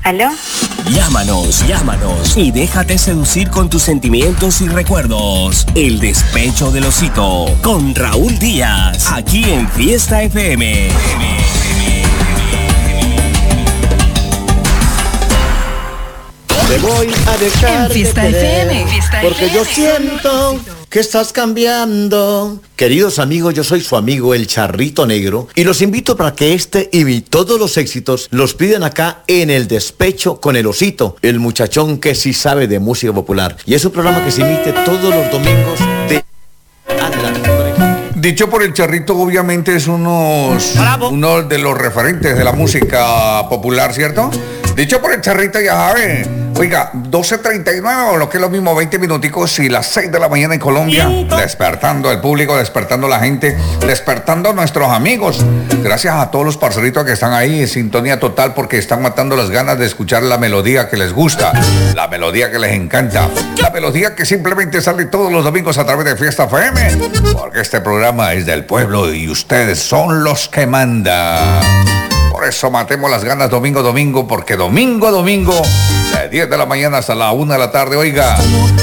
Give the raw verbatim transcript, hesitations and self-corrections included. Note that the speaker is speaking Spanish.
¿Aló? Llámanos, llámanos y déjate seducir con tus sentimientos y recuerdos. El despecho del osito con Raúl Díaz, aquí en Fiesta F M. Te voy a dejar en Fiesta de querer, F M, Fiesta porque F M. yo siento que estás cambiando. Queridos amigos, yo soy su amigo el Charrito Negro y los invito para que este y todos los éxitos los piden acá en El Despecho con el Osito, el muchachón que sí sabe de música popular. Y es un programa que se emite todos los domingos de... Adelante. Dicho por el Charrito, obviamente es unos, uno de los referentes de la música popular, ¿cierto? Dicho por el Charrito, ya sabe. Oiga, doce treinta y nueve o lo que es lo mismo, veinte minuticos y las seis de la mañana en Colombia. Despertando al público, despertando a la gente, despertando a nuestros amigos. Gracias a todos los parceritos que están ahí en sintonía total porque están matando las ganas de escuchar la melodía que les gusta, la melodía que les encanta, la melodía que simplemente sale todos los domingos a través de Fiesta F M, porque este programa es del pueblo y ustedes son los que mandan. Por eso matemos las ganas domingo, domingo, porque domingo, domingo, de diez de la mañana hasta la una de la tarde, oiga.